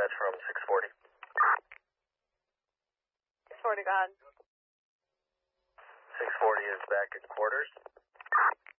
dispatch from 640. 640, go ahead. 640 is back at quarters.